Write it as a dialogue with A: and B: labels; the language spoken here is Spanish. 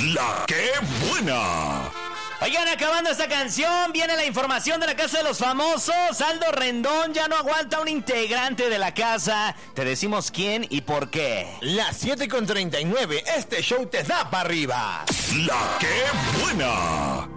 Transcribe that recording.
A: La que buena.
B: Oigan, acabando esta canción, viene la información de la Casa de los Famosos. Aldo Rendón ya no aguanta un integrante de la casa. Te decimos quién y por qué.
C: Las 7:39, este show te da para arriba.
A: La que buena.